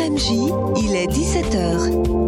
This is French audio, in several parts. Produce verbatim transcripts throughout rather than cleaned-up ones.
M J, il est dix-sept heures.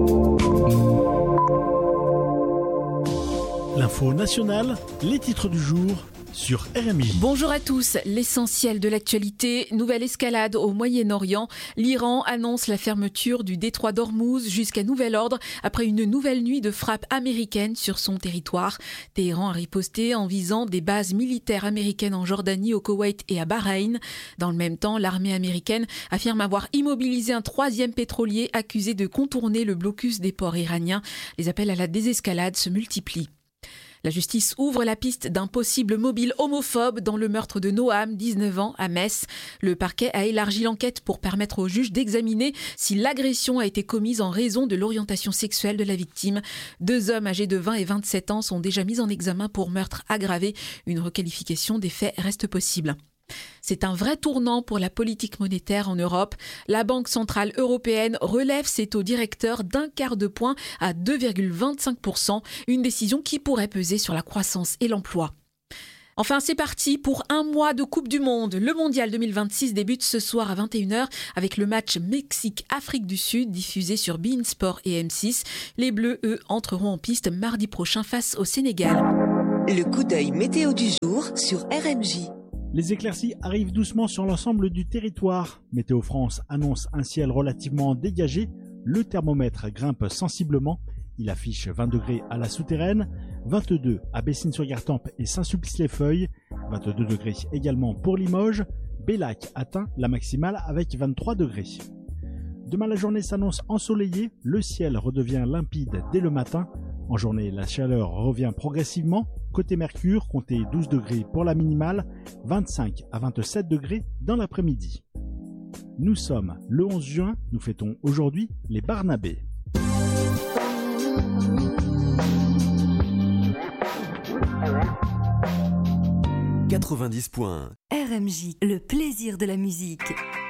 L'info nationale, les titres du jour sur R M J. Bonjour à tous, l'essentiel de l'actualité, nouvelle escalade au Moyen-Orient. L'Iran annonce la fermeture du détroit d'Ormuz jusqu'à nouvel ordre après une nouvelle nuit de frappes américaines sur son territoire. Téhéran a riposté en visant des bases militaires américaines en Jordanie, au Koweït et à Bahreïn. Dans le même temps, l'armée américaine affirme avoir immobilisé un troisième pétrolier accusé de contourner le blocus des ports iraniens. Les appels à la désescalade se multiplient. La justice ouvre la piste d'un possible mobile homophobe dans le meurtre de Noam, dix-neuf ans, à Metz. Le parquet a élargi l'enquête pour permettre au juge d'examiner si l'agression a été commise en raison de l'orientation sexuelle de la victime. Deux hommes âgés de vingt et vingt-sept ans sont déjà mis en examen pour meurtre aggravé. Une requalification des faits reste possible. C'est un vrai tournant pour la politique monétaire en Europe. La Banque centrale européenne relève ses taux directeurs d'un quart de point à deux virgule vingt-cinq pour cent, une décision qui pourrait peser sur la croissance et l'emploi. Enfin, c'est parti pour un mois de Coupe du Monde. Le Mondial deux mille vingt-six débute ce soir à vingt et une heures avec le match Mexique-Afrique du Sud diffusé sur beIN Sport et M six. Les Bleus, eux, entreront en piste mardi prochain face au Sénégal. Le coup d'œil météo du jour sur R M J. Les éclaircies arrivent doucement sur l'ensemble du territoire. Météo France annonce un ciel relativement dégagé. Le thermomètre grimpe sensiblement. Il affiche vingt degrés à la Souterraine, vingt-deux à Bessines-sur-Gartempe et Saint-Sulpice-les-Feuilles, vingt-deux degrés également pour Limoges. Bellac atteint la maximale avec vingt-trois degrés. Demain, la journée s'annonce ensoleillée. Le ciel redevient limpide dès le matin. En journée, la chaleur revient progressivement. Côté Mercure, comptez douze degrés pour la minimale, vingt-cinq à vingt-sept degrés dans l'après-midi. Nous sommes le onze juin, nous fêtons aujourd'hui les Barnabés. quatre-vingt-dix points. R M J, le plaisir de la musique.